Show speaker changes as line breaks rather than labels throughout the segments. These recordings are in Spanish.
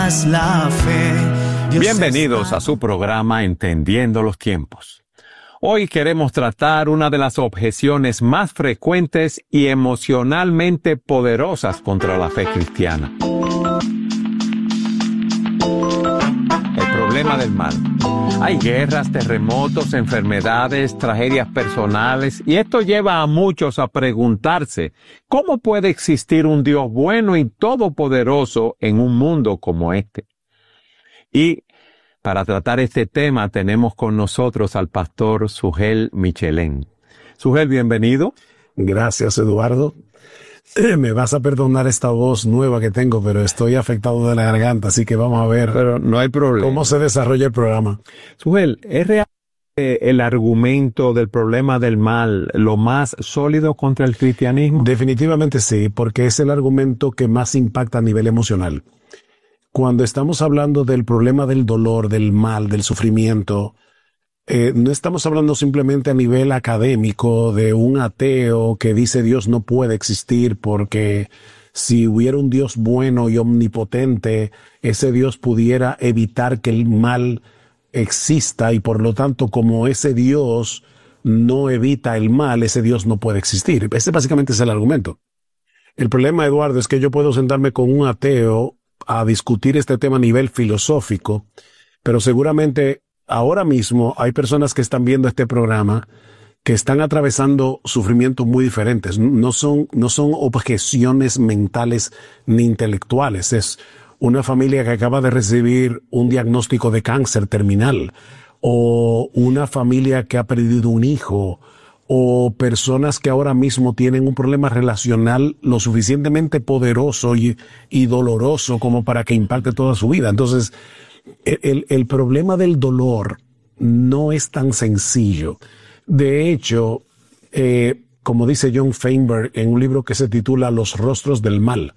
das la fe. Dios
Bienvenidos a su programa Entendiendo los Tiempos. Hoy queremos tratar una de las objeciones más frecuentes y emocionalmente poderosas contra la fe cristiana. El problema del mal. Hay guerras, terremotos, enfermedades, tragedias personales, y esto lleva a muchos a preguntarse, ¿cómo puede existir un Dios bueno y todopoderoso en un mundo como este? Y para tratar este tema tenemos con nosotros al pastor Sugel Michelén. Sugel, bienvenido.
Gracias, Eduardo. Me vas a perdonar esta voz nueva que tengo, pero estoy afectado de la garganta, así que vamos a ver.
Pero no hay problema.
¿Cómo se desarrolla el programa?
Sugel, ¿es real el argumento del problema del mal lo más sólido contra el cristianismo?
Definitivamente sí, porque es el argumento que más impacta a nivel emocional. Cuando estamos hablando del problema del dolor, del mal, del sufrimiento, no estamos hablando simplemente a nivel académico de un ateo que dice Dios no puede existir porque si hubiera un Dios bueno y omnipotente, ese Dios pudiera evitar que el mal exista y por lo tanto como ese Dios no evita el mal, ese Dios no puede existir. Ese básicamente es el argumento. El problema, Eduardo, es que yo puedo sentarme con un ateo a discutir este tema a nivel filosófico, pero seguramente ahora mismo hay personas que están viendo este programa que están atravesando sufrimientos muy diferentes. No son objeciones mentales ni intelectuales. Es una familia que acaba de recibir un diagnóstico de cáncer terminal, o una familia que ha perdido un hijo, o personas que ahora mismo tienen un problema relacional lo suficientemente poderoso y doloroso como para que impacte toda su vida. Entonces, el problema del dolor no es tan sencillo. De hecho, como dice John Feinberg en un libro que se titula Los rostros del mal,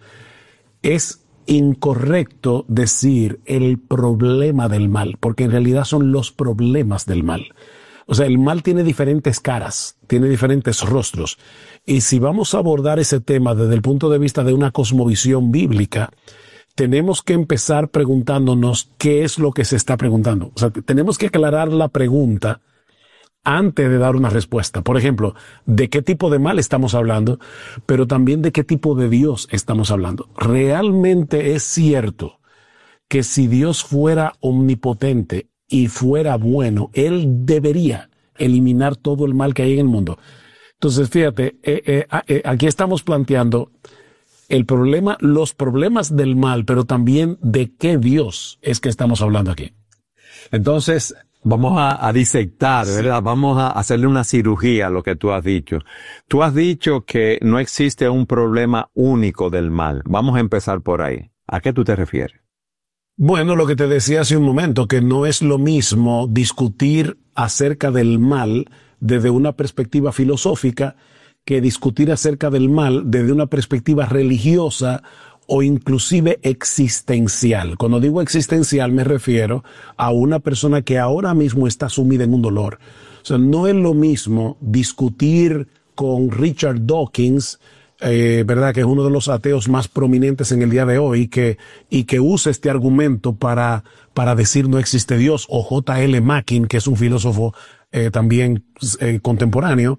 es incorrecto decir el problema del mal, porque en realidad son los problemas del mal. O sea, el mal tiene diferentes caras, tiene diferentes rostros. Y si vamos a abordar ese tema desde el punto de vista de una cosmovisión bíblica, tenemos que empezar preguntándonos qué es lo que se está preguntando. O sea, tenemos que aclarar la pregunta antes de dar una respuesta. Por ejemplo, ¿de qué tipo de mal estamos hablando? Pero también de qué tipo de Dios estamos hablando. Realmente es cierto que si Dios fuera omnipotente y fuera bueno, Él debería eliminar todo el mal que hay en el mundo. Entonces, fíjate, aquí estamos planteando el problema, los problemas del mal, pero también de qué Dios es que estamos hablando aquí.
Entonces, vamos a disectar, ¿verdad? Vamos a hacerle una cirugía a lo que tú has dicho. Tú has dicho que no existe un problema único del mal. Vamos a empezar por ahí. ¿A qué tú te refieres?
Bueno, lo que te decía hace un momento, que no es lo mismo discutir acerca del mal desde una perspectiva filosófica que discutir acerca del mal desde una perspectiva religiosa o inclusive existencial. Cuando digo existencial me refiero a una persona que ahora mismo está sumida en un dolor. O sea, no es lo mismo discutir con Richard Dawkins, ¿verdad? Que es uno de los ateos más prominentes en el día de hoy, y que usa este argumento para decir no existe Dios, o J.L. Mackin, que es un filósofo también contemporáneo,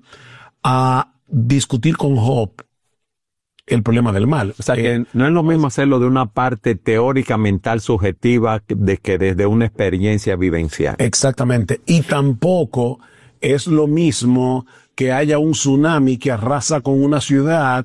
a discutir con Job el problema del mal.
O sea, que no es lo mismo hacerlo de una parte teórica, mental, subjetiva, de que desde una experiencia vivencial.
Exactamente. Y tampoco es lo mismo que haya un tsunami que arrasa con una ciudad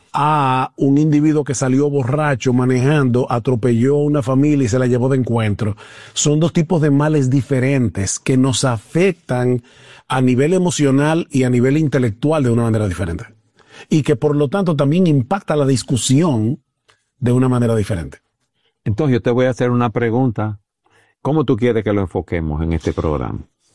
a un individuo que salió borracho manejando, atropelló a una familia y se la llevó de encuentro. Son dos tipos de males diferentes que nos afectan a nivel emocional y a nivel intelectual de una manera diferente. Y que por lo tanto también impacta la discusión de una manera diferente.
Entonces yo te voy a hacer una pregunta. ¿Cómo tú quieres que lo enfoquemos en este programa?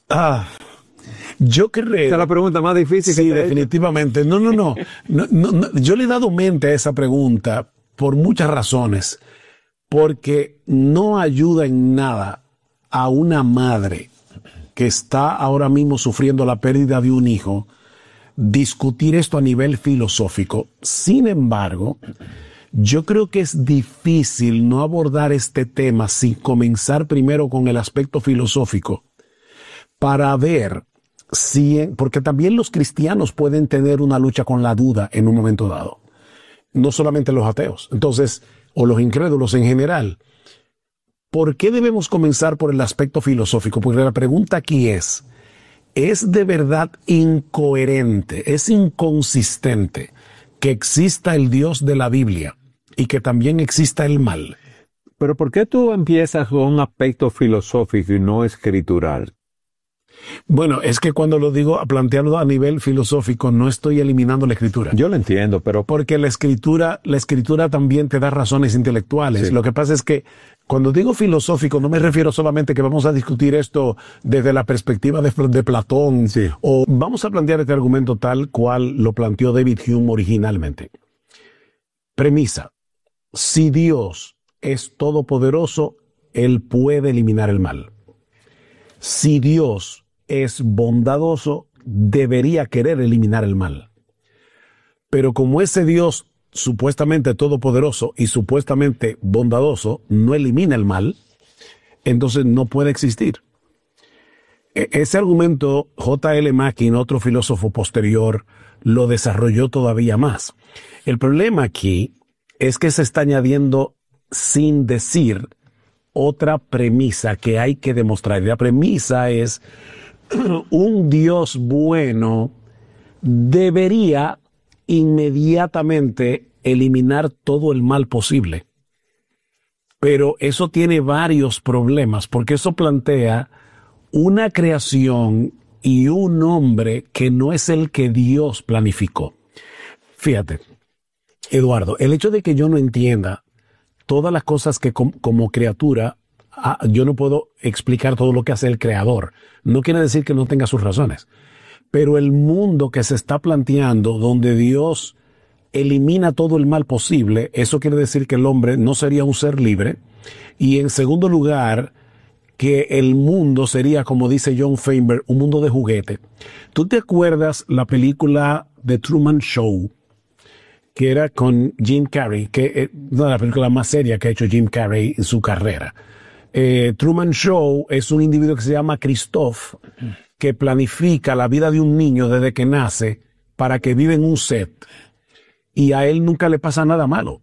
Yo creo...
Esa es la pregunta más difícil.
Sí, definitivamente. No. Yo le he dado mente a esa pregunta por muchas razones. Porque no ayuda en nada a una madre que está ahora mismo sufriendo la pérdida de un hijo discutir esto a nivel filosófico. Sin embargo, Yo creo que es difícil no abordar este tema sin comenzar primero con el aspecto filosófico para ver si, porque también los cristianos pueden tener una lucha con la duda en un momento dado, no solamente los ateos, entonces, o los incrédulos en general. ¿Por qué debemos comenzar por el aspecto filosófico? Porque la pregunta aquí ¿es de verdad incoherente, es inconsistente que exista el Dios de la Biblia y que también exista el mal?
Pero ¿por qué tú empiezas con un aspecto filosófico y no escritural?
Bueno, es que cuando lo digo, plantearlo a nivel filosófico, no estoy eliminando la escritura.
Yo lo entiendo, pero...
Porque la escritura también te da razones intelectuales.
Sí.
Lo que pasa es que cuando digo filosófico, no me refiero solamente que vamos a discutir esto desde la perspectiva de Platón,
Sí.
o vamos a plantear este argumento tal cual lo planteó David Hume originalmente. Premisa: si Dios es todopoderoso, Él puede eliminar el mal. Si Dios es bondadoso, debería querer eliminar el mal. Pero como ese Dios supuestamente todopoderoso y supuestamente bondadoso no elimina el mal, entonces no puede existir. Ese argumento J.L. Mackin, otro filósofo posterior, lo desarrolló todavía más. El problema aquí es que se está añadiendo sin decir otra premisa que hay que demostrar. Y la premisa es: un Dios bueno debería inmediatamente eliminar todo el mal posible. Pero eso tiene varios problemas, porque eso plantea una creación y un hombre que no es el que Dios planificó. Fíjate, Eduardo, el hecho de que yo no entienda todas las cosas que como criatura, yo no puedo explicar todo lo que hace el creador. No quiere decir que no tenga sus razones. Pero el mundo que se está planteando, donde Dios elimina todo el mal posible, eso quiere decir que el hombre no sería un ser libre. Y en segundo lugar, que el mundo sería, como dice John Feinberg, un mundo de juguete. ¿Tú te acuerdas la película The Truman Show? Que era con Jim Carrey, que es una de las películas más serias que ha hecho Jim Carrey en su carrera. Truman Show es un individuo que se llama Christoph, que planifica la vida de un niño desde que nace para que vive en un set. Y a él nunca le pasa nada malo,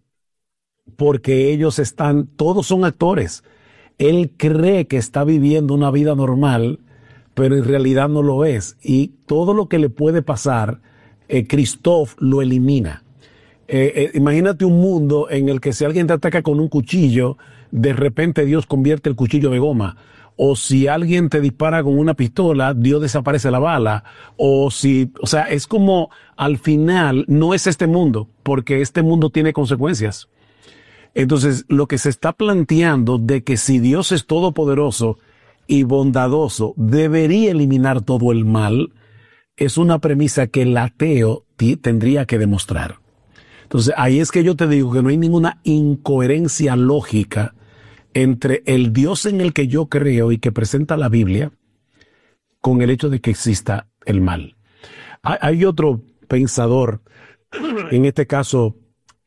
porque todos son actores. Él cree que está viviendo una vida normal, pero en realidad no lo es. Y todo lo que le puede pasar, Christoph lo elimina. Imagínate un mundo en el que si alguien te ataca con un cuchillo, de repente Dios convierte el cuchillo de goma. O si alguien te dispara con una pistola, Dios desaparece la bala. O sea, es como al final no es este mundo, porque este mundo tiene consecuencias. Entonces, lo que se está planteando de que si Dios es todopoderoso y bondadoso, debería eliminar todo el mal, es una premisa que el ateo tendría que demostrar. Entonces, ahí es que yo te digo que no hay ninguna incoherencia lógica entre el Dios en el que yo creo y que presenta la Biblia con el hecho de que exista el mal. Hay otro pensador, en este caso,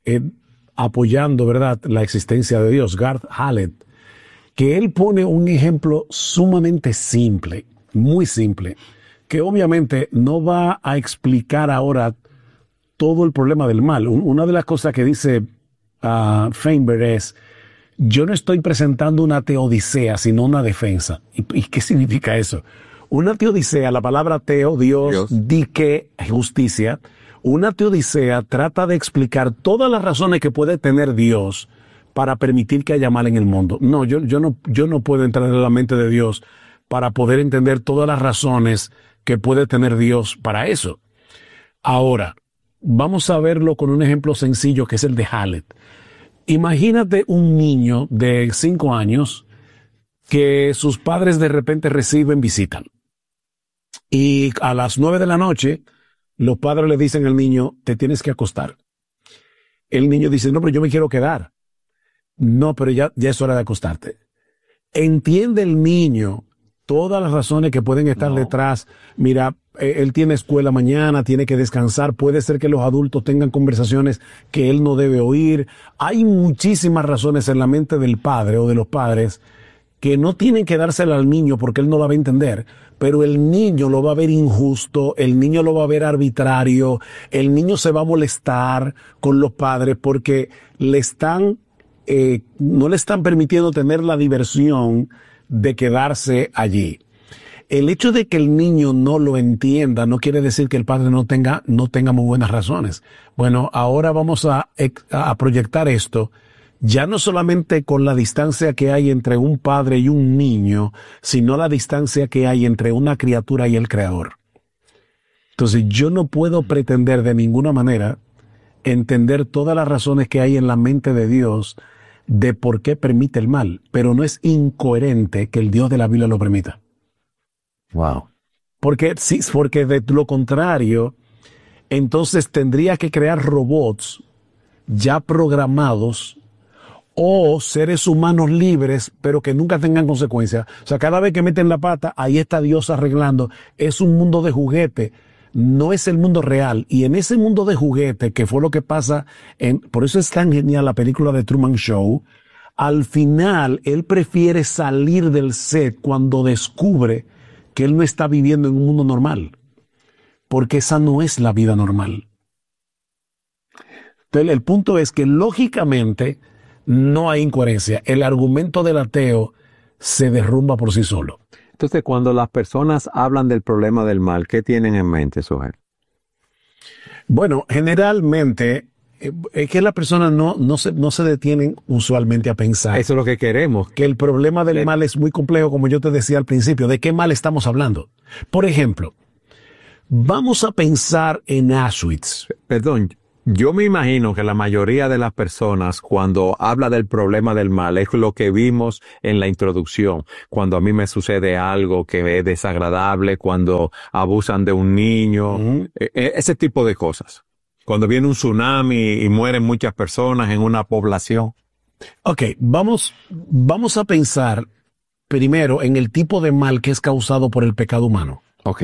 apoyando, ¿verdad?, la existencia de Dios, Garth Hallett, que él pone un ejemplo sumamente simple, muy simple, que obviamente no va a explicar ahora todo el problema del mal. Una de las cosas que dice Feinberg es: yo no estoy presentando una teodicea, sino una defensa. ¿Y qué significa eso? Una teodicea, la palabra teo, Dios. Dique, justicia. Una teodicea trata de explicar todas las razones que puede tener Dios para permitir que haya mal en el mundo. No, yo no puedo entrar en la mente de Dios para poder entender todas las razones que puede tener Dios para eso. Ahora, vamos a verlo con un ejemplo sencillo que es el de Hallett. Imagínate un niño de 5 años que sus padres de repente reciben visita. Y a las 9 de la noche, los padres le dicen al niño: te tienes que acostar. El niño dice: no, pero yo me quiero quedar. No, pero ya es hora de acostarte. ¿Entiende el niño todas las razones que pueden estar detrás. Mira, él tiene escuela mañana, tiene que descansar, puede ser que los adultos tengan conversaciones que él no debe oír. Hay muchísimas razones en la mente del padre o de los padres que no tienen que dársela al niño porque él no la va a entender, pero el niño lo va a ver injusto, el niño lo va a ver arbitrario, el niño se va a molestar con los padres porque no le están permitiendo tener la diversión de quedarse allí. El hecho de que el niño no lo entienda no quiere decir que el padre no tenga muy buenas razones. Bueno, ahora vamos a proyectar esto, ya no solamente con la distancia que hay entre un padre y un niño, sino la distancia que hay entre una criatura y el Creador. Entonces, yo no puedo pretender de ninguna manera entender todas las razones que hay en la mente de Dios de por qué permite el mal, pero no es incoherente que el Dios de la Biblia lo permita.
Wow.
Porque de lo contrario, entonces tendría que crear robots ya programados o seres humanos libres, pero que nunca tengan consecuencias. O sea, cada vez que meten la pata, ahí está Dios arreglando. Es un mundo de juguete, no es el mundo real. Y en ese mundo de juguete, que fue lo que pasa, por eso es tan genial la película de Truman Show, al final él prefiere salir del set cuando descubre que él no está viviendo en un mundo normal, porque esa no es la vida normal. Entonces, el punto es que lógicamente no hay incoherencia. El argumento del ateo se derrumba por sí solo.
Entonces, cuando las personas hablan del problema del mal, ¿qué tienen en mente, Sohail?
Bueno, generalmente es que las personas no se detienen usualmente a pensar.
Eso es lo que queremos.
Que el problema del mal es muy complejo, como yo te decía al principio. ¿De qué mal estamos hablando? Por ejemplo, vamos a pensar en Auschwitz.
Perdón, yo me imagino que la mayoría de las personas cuando habla del problema del mal es lo que vimos en la introducción. Cuando a mí me sucede algo que es desagradable, cuando abusan de un niño, ese tipo de cosas. Cuando viene un tsunami y mueren muchas personas en una población.
Ok, vamos a pensar primero en el tipo de mal que es causado por el pecado humano.
Ok.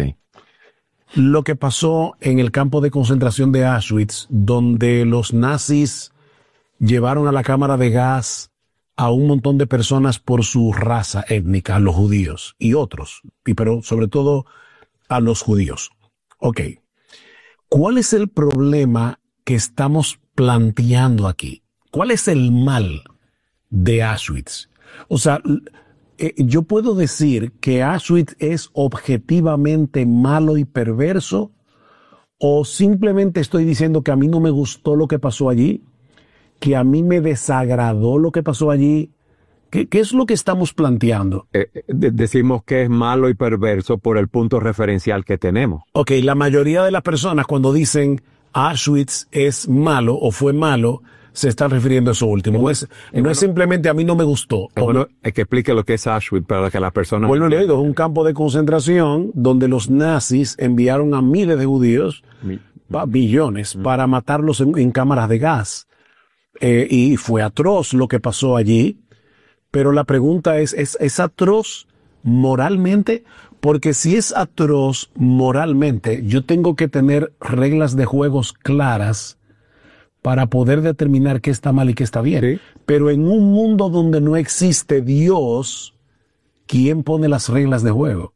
Lo que pasó en el campo de concentración de Auschwitz, donde los nazis llevaron a la cámara de gas a un montón de personas por su raza étnica, a los judíos y otros, pero sobre todo a los judíos. Ok. ¿Cuál es el problema que estamos planteando aquí? ¿Cuál es el mal de Auschwitz? O sea, yo puedo decir que Auschwitz es objetivamente malo y perverso, o simplemente estoy diciendo que a mí no me gustó lo que pasó allí, que a mí me desagradó lo que pasó allí. ¿Qué es lo que estamos planteando?
Decimos que es malo y perverso por el punto referencial que tenemos.
Ok, la mayoría de las personas cuando dicen Auschwitz es malo o fue malo, se están refiriendo a eso último. No es simplemente a mí no me gustó.
Bueno, es que explique lo que es Auschwitz para que las personas...
Bueno, le digo, es un campo de concentración donde los nazis enviaron a miles de judíos, billones, para matarlos en cámaras de gas. Y fue atroz lo que pasó allí. Pero la pregunta ¿es atroz moralmente? Porque si es atroz moralmente, yo tengo que tener reglas de juegos claras para poder determinar qué está mal y qué está bien. Sí. Pero en un mundo donde no existe Dios, ¿quién pone las reglas de juego?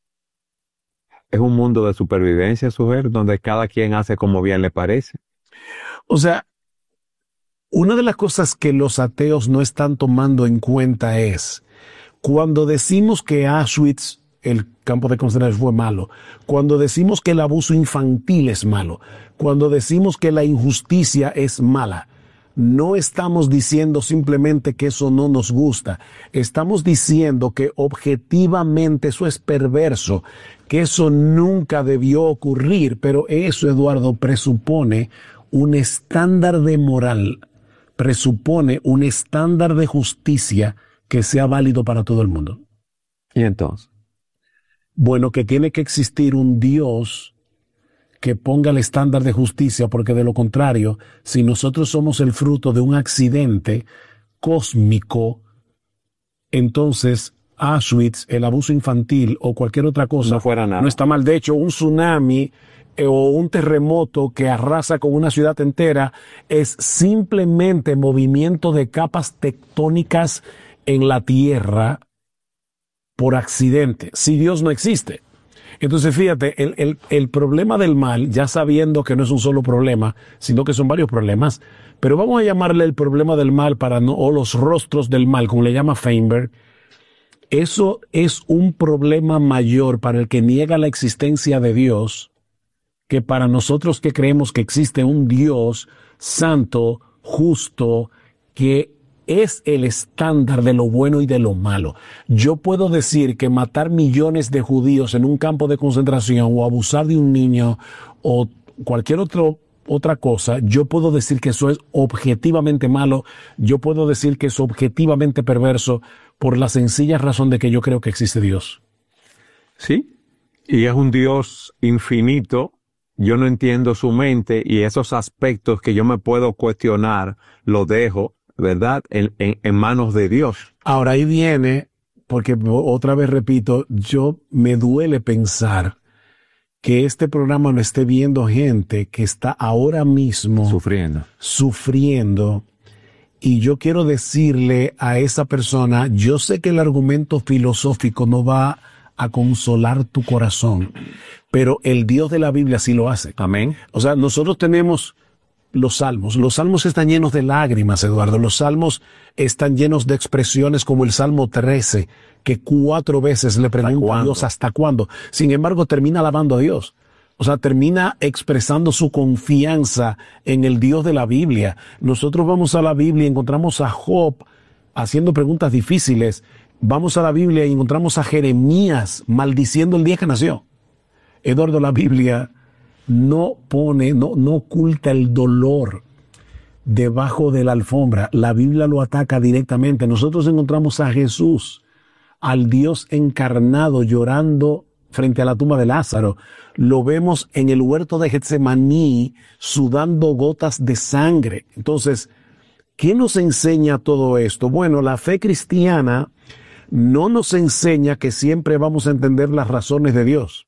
Es un mundo de supervivencia, Suher, donde cada quien hace como bien le parece.
O sea, una de las cosas que los ateos no están tomando en cuenta es, cuando decimos que Auschwitz, el campo de concentración, fue malo, cuando decimos que el abuso infantil es malo, cuando decimos que la injusticia es mala, no estamos diciendo simplemente que eso no nos gusta, estamos diciendo que objetivamente eso es perverso, que eso nunca debió ocurrir, pero eso, Eduardo, presupone un estándar de moral, presupone un estándar de justicia que sea válido para todo el mundo.
¿Y entonces?
Bueno, que tiene que existir un Dios que ponga el estándar de justicia, porque de lo contrario, si nosotros somos el fruto de un accidente cósmico, entonces Auschwitz, el abuso infantil o cualquier otra cosa
No fuera nada.
no está mal. De hecho, un tsunami o un terremoto que arrasa con una ciudad entera es simplemente movimiento de capas tectónicas en la tierra por accidente, si Dios no existe. Entonces, fíjate, el problema del mal, ya sabiendo que no es un solo problema, sino que son varios problemas, pero vamos a llamarle el problema del mal o los rostros del mal, como le llama Feinberg. Eso es un problema mayor para el que niega la existencia de Dios que para nosotros que creemos que existe un Dios santo, justo, que es el estándar de lo bueno y de lo malo. Yo puedo decir que matar millones de judíos en un campo de concentración o abusar de un niño o cualquier otra cosa, yo puedo decir que eso es objetivamente malo, yo puedo decir que es objetivamente perverso por la sencilla razón de que yo creo que existe Dios.
Sí, y es un Dios infinito. Yo no entiendo su mente y esos aspectos que yo me puedo cuestionar, los dejo, ¿verdad?, en manos de Dios.
Ahora ahí viene, porque otra vez repito, me duele pensar que este programa lo esté viendo gente que está ahora mismo sufriendo. Y yo quiero decirle a esa persona, yo sé que el argumento filosófico no va a consolar tu corazón, pero el Dios de la Biblia sí lo hace.
Amén.
O sea, nosotros tenemos los salmos están llenos de lágrimas, Eduardo. Los salmos están llenos de expresiones como el Salmo 13, que 4 veces le pregunta a Dios ¿hasta cuándo? Sin embargo, termina alabando a Dios. O sea, termina expresando su confianza en el Dios de la Biblia. Nosotros vamos a la Biblia y encontramos a Job haciendo preguntas difíciles. Vamos a la Biblia y encontramos a Jeremías maldiciendo el día que nació. Eduardo, la Biblia no oculta el dolor debajo de la alfombra. La Biblia lo ataca directamente. Nosotros encontramos a Jesús, al Dios encarnado, llorando frente a la tumba de Lázaro. Lo vemos en el huerto de Getsemaní, sudando gotas de sangre. Entonces, ¿qué nos enseña todo esto? Bueno, la fe cristiana no nos enseña que siempre vamos a entender las razones de Dios,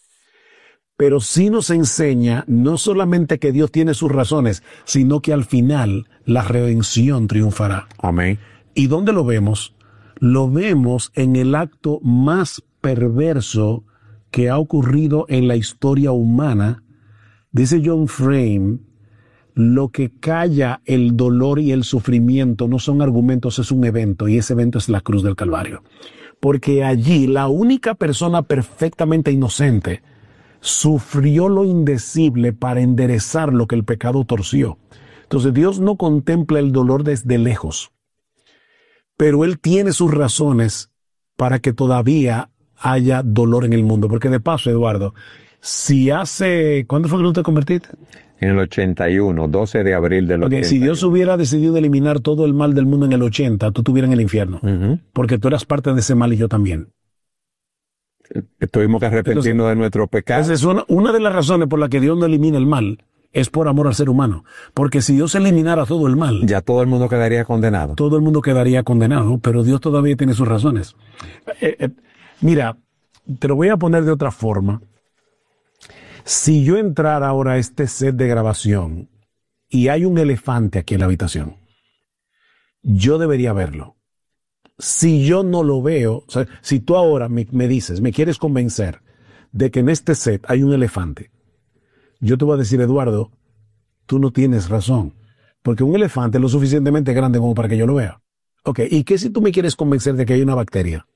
pero sí nos enseña no solamente que Dios tiene sus razones, sino que al final la redención triunfará.
Amén.
¿Y dónde lo vemos? Lo vemos en el acto más perverso que ha ocurrido en la historia humana. Dice John Frame, lo que calla el dolor y el sufrimiento no son argumentos, es un evento, y ese evento es la cruz del Calvario. Porque allí la única persona perfectamente inocente sufrió lo indecible para enderezar lo que el pecado torció. Entonces Dios no contempla el dolor desde lejos, pero Él tiene sus razones para que todavía haya dolor en el mundo. Porque de paso, Eduardo, ¿cuándo fue que tú te convertiste?
En el 81, 12 de abril del 81.
Si Dios hubiera decidido eliminar todo el mal del mundo en el 80, tú estuvieras en el infierno. Porque tú eras parte de ese mal y yo también.
Tuvimos que arrepentirnos de nuestro pecado.
Esa es una de las razones por las que Dios no elimina el mal, es por amor al ser humano. Porque si Dios eliminara todo el mal,
ya todo el mundo quedaría condenado.
Todo el mundo quedaría condenado, pero Dios todavía tiene sus razones. Mira, te lo voy a poner de otra forma. Si yo entrara ahora a este set de grabación y hay un elefante aquí en la habitación, yo debería verlo. Si yo no lo veo, o sea, si tú ahora me dices, me quieres convencer de que en este set hay un elefante, yo te voy a decir, Eduardo, tú no tienes razón, porque un elefante es lo suficientemente grande como para que yo lo vea. Ok, ¿y qué si tú me quieres convencer de que hay una bacteria?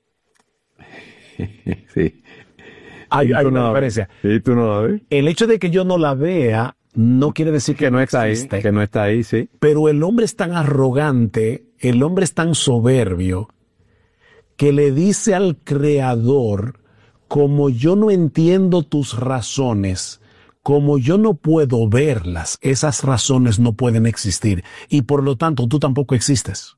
Sí.
Hay una diferencia.
¿Y tú no la ves?
El hecho de que yo no la vea no quiere decir que no está ahí,
que no está ahí, sí.
Pero el hombre es tan arrogante, el hombre es tan soberbio, que le dice al Creador, como yo no entiendo tus razones, como yo no puedo verlas, esas razones no pueden existir, y por lo tanto tú tampoco existes.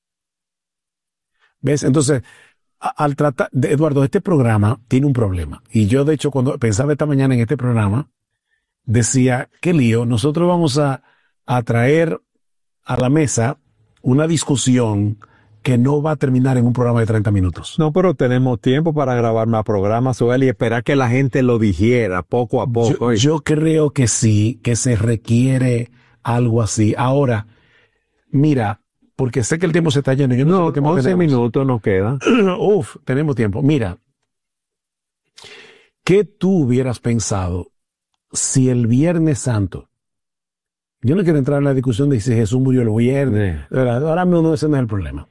¿Ves? Entonces, al tratar, Eduardo, este programa tiene un problema. Y yo, de hecho, cuando pensaba esta mañana en este programa, decía, qué lío, nosotros vamos a traer a la mesa una discusión que no va a terminar en un programa de 30 minutos.
No, pero tenemos tiempo para grabar más programas, Joel, y esperar que la gente lo digiera poco a poco.
Yo creo que sí, que se requiere algo así. Ahora, mira, porque sé que el tiempo se está yendo. Yo no sé qué tiempo
11
tenemos.
minutos nos quedan.
Uf, tenemos tiempo. Mira, ¿qué tú hubieras pensado si el Viernes Santo? Yo no quiero entrar en la discusión de si Jesús murió el viernes. Ahora mismo ese no es el problema.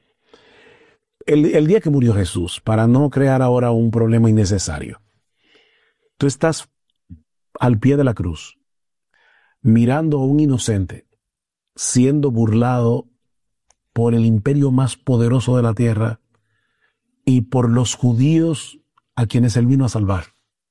El día que murió Jesús, para no crear ahora un problema innecesario, tú estás al pie de la cruz, mirando a un inocente, siendo burlado por el imperio más poderoso de la tierra y por los judíos a quienes él vino a salvar.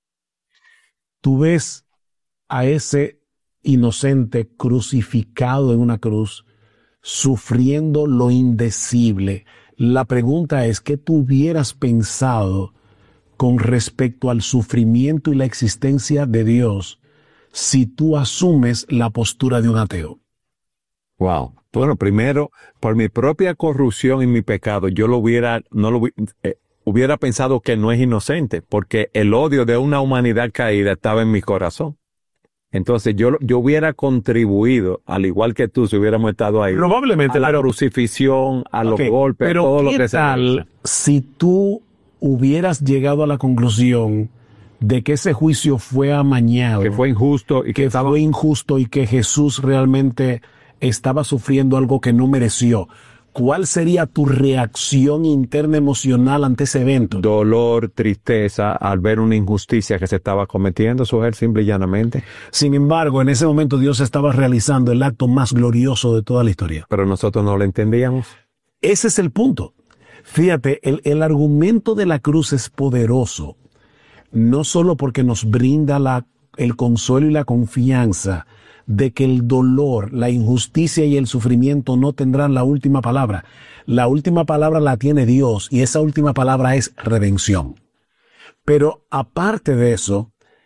Tú ves a ese inocente crucificado en una cruz, sufriendo lo indecible. La pregunta es, ¿qué tú hubieras pensado con respecto al sufrimiento y la existencia de Dios si tú asumes la postura de un ateo?
Wow. Bueno, primero, por mi propia corrupción y mi pecado, yo hubiera pensado que no es inocente, porque el odio de una humanidad caída estaba en mi corazón. Entonces yo hubiera contribuido, al igual que tú, si hubiéramos estado ahí,
probablemente,
a la crucifixión, a los golpes,
pero
todo lo
¿qué
que se
tal si tú hubieras llegado a la conclusión de que ese juicio fue amañado,
que fue injusto y que
fue injusto y que Jesús realmente estaba sufriendo algo que no mereció? ¿Cuál sería tu reacción interna emocional ante ese evento?
Dolor, tristeza, al ver una injusticia que se estaba cometiendo, Sujel, simple y llanamente.
Sin embargo, en ese momento Dios estaba realizando el acto más glorioso de toda la historia.
Pero nosotros no lo entendíamos.
Ese es el punto. Fíjate, el argumento de la cruz es poderoso, no solo porque nos brinda el consuelo y la confianza de que el dolor, la injusticia y el sufrimiento no tendrán la última palabra. La última palabra la tiene Dios y esa última palabra es redención. Pero aparte de eso,